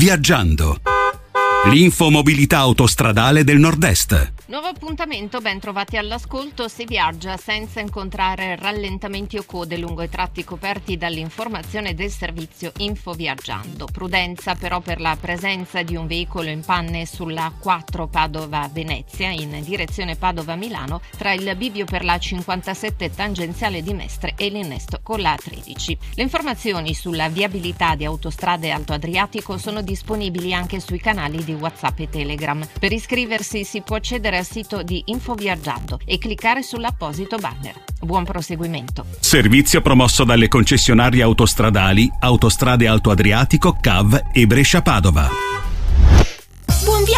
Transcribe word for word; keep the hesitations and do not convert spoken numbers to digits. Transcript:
Viaggiando. L'infomobilità autostradale del Nord-Est. Nuovo appuntamento, ben trovati all'ascolto. Si viaggia senza incontrare rallentamenti o code lungo i tratti coperti dall'informazione del servizio Info Viaggiando. Prudenza però per la presenza di un veicolo in panne sulla A quattro Padova-Venezia in direzione Padova-Milano tra il bivio per la cinquantasette tangenziale di Mestre e l'innesto con la A tredici. Le informazioni sulla viabilità di autostrade Alto Adriatico sono disponibili anche sui canali di WhatsApp e Telegram. Per iscriversi si può accedere al sito di Info Viaggiando e cliccare sull'apposito banner. Buon proseguimento. Servizio promosso dalle concessionarie autostradali Autostrade Alto Adriatico, C A V e Brescia Padova.